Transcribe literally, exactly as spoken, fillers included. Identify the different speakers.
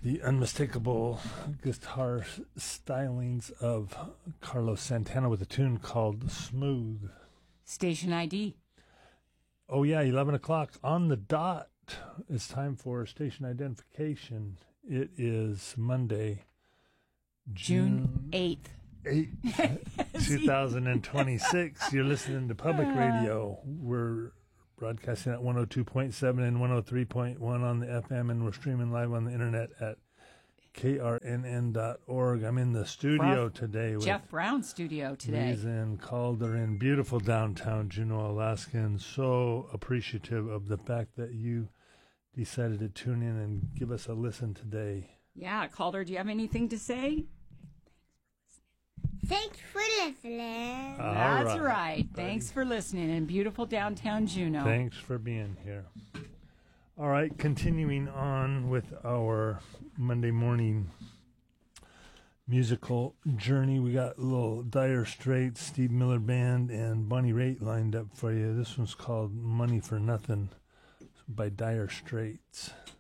Speaker 1: the unmistakable guitar stylings of Carlos Santana with a tune called Smooth.
Speaker 2: Station I D.
Speaker 1: Oh, yeah, eleven o'clock on the dot. It's time for station identification. It is Monday,
Speaker 2: June eighth.
Speaker 1: eighth, twenty twenty-six. You're listening to Public Radio. We're broadcasting at one oh two point seven and one oh three point one on the F M, and we're streaming live on the internet at K R N N dot org. I'm in the studio
Speaker 2: Jeff,
Speaker 1: today with
Speaker 2: Jeff Brown studio today.
Speaker 1: Reason Calder in beautiful downtown Juneau, Alaska, and so appreciative of the fact that you decided to tune in and give us a listen today.
Speaker 2: Yeah, Calder, do you have anything to say?
Speaker 3: Thanks for listening.
Speaker 1: All
Speaker 2: That's
Speaker 1: right.
Speaker 2: right. Thanks for listening in beautiful downtown Juneau.
Speaker 1: Thanks for being here. All right, continuing on with our Monday morning musical journey. We got a little Dire Straits, Steve Miller Band, and Bonnie Raitt lined up for you. This one's called Money for Nothing by Dire Straits.